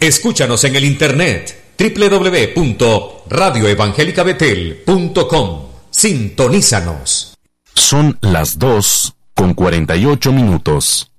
Escúchanos en el internet www.radioevangelicabetel.com. Sintonízanos. Son las 2:48.